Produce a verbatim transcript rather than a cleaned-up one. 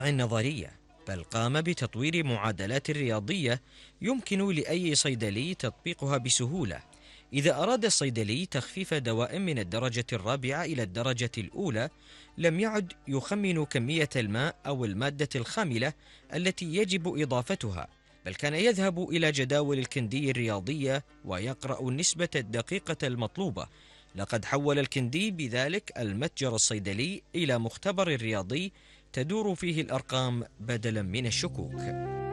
النظرية، بل قام بتطوير معادلات رياضية يمكن لأي صيدلي تطبيقها بسهولة. إذا أراد الصيدلي تخفيف دواء من الدرجة الرابعة إلى الدرجة الأولى، لم يعد يخمن كمية الماء أو المادة الخاملة التي يجب إضافتها، بل كان يذهب إلى جداول الكندي الرياضية ويقرأ النسبة الدقيقة المطلوبة. لقد حول الكندي بذلك المتجر الصيدلي إلى مختبر رياضي تدور فيه الأرقام بدلا من الشكوك.